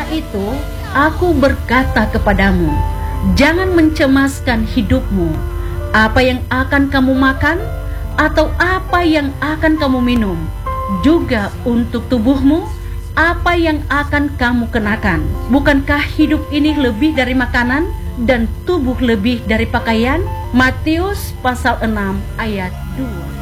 itu, aku berkata kepadamu, jangan mencemaskan hidupmu, apa yang akan kamu makan, atau apa yang akan kamu minum, juga untuk tubuhmu, apa yang akan kamu kenakan. Bukankah hidup ini lebih dari makanan, dan tubuh lebih dari pakaian? Matius pasal 6 ayat 2.